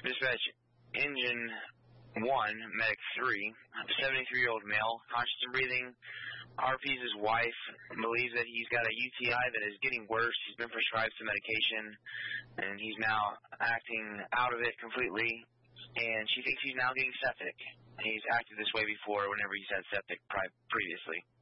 Dispatch, Engine 1, Medic 3, 73-year-old male, conscious and breathing. RP's his wife believes that he's got a UTI that is getting worse. He's been prescribed some medication, and he's now acting out of it completely, and she thinks he's now getting septic. He's acted this way before whenever he's had septic previously.